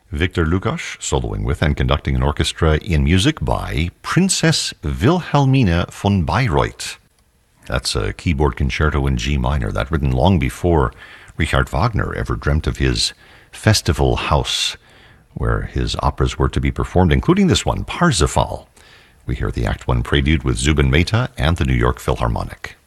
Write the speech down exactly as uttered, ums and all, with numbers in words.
Victor Lukas, soloing with and conducting an orchestra in music by Princess Wilhelmina von Bayreuth. That's a keyboard concerto in G minor, that written long before Richard Wagner ever dreamt of his festival house, where his operas were to be performed, including this one, Parsifal. We hear the Act One prelude with Zubin Mehta and the New York Philharmonic.